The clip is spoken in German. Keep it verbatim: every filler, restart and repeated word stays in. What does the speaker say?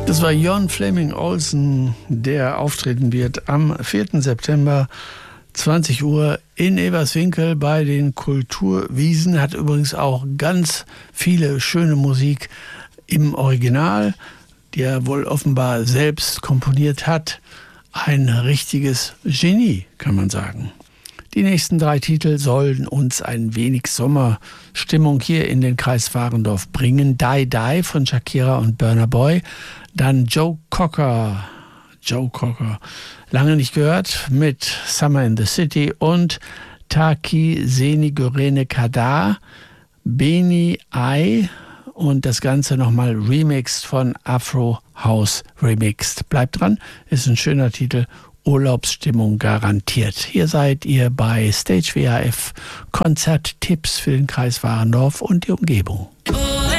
Das war Jon Flemming Olsen, der auftreten wird am vierten September, zwanzig Uhr in Everswinkel bei den Kulturwiesen. Hat übrigens auch ganz viele schöne Musik im Original, die er wohl offenbar selbst komponiert hat. Ein richtiges Genie, kann man sagen. Die nächsten drei Titel sollen uns ein wenig Sommerstimmung hier in den Kreis Warendorf bringen. Die Die von Shakira und Burna Boy. Dann Joe Cocker, Joe Cocker, lange nicht gehört, mit Summer in the City. Und Taki Seni Görene Kadar, Beni Ai und das Ganze nochmal remixed von Afro House Remixed. Bleibt dran, ist ein schöner Titel. Urlaubsstimmung garantiert. Hier seid ihr bei Stage W H F, Konzerttipps für den Kreis Warendorf und die Umgebung.